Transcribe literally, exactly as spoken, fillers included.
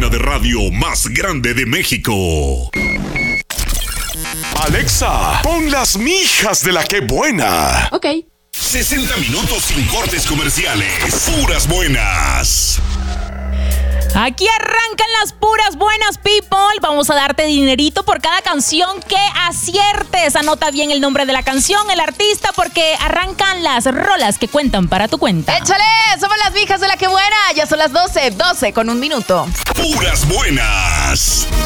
cadena de radio más grande de México. Alexa, pon las mijas de la que buena. Ok. sesenta minutos sin cortes comerciales. Puras buenas. Aquí arrancan las puras buenas, people. Vamos a darte dinerito por cada canción que aciertes. Anota bien el nombre de la canción, el artista, porque arrancan las rolas que cuentan para tu cuenta. ¡Échale! Somos las mijas de la que buena. Ya son las doce, doce con un minuto. Puras buenas.